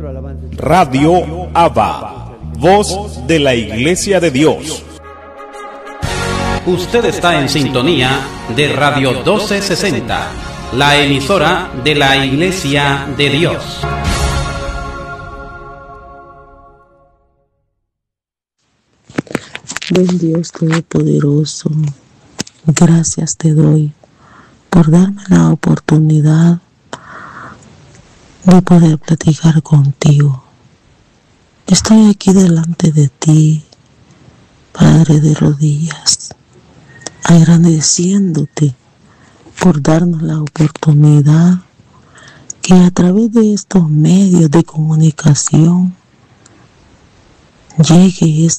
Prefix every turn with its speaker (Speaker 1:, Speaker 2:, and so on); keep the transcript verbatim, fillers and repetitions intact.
Speaker 1: Radio Abba, voz de la Iglesia de Dios.
Speaker 2: Usted está en sintonía de Radio doce sesenta, la emisora de la Iglesia de Dios.
Speaker 3: Buen Dios Todopoderoso, gracias te doy por darme la oportunidad de poder platicar contigo. Estoy aquí delante de ti, Padre de rodillas, agradeciéndote por darnos la oportunidad que a través de estos medios de comunicación llegue esta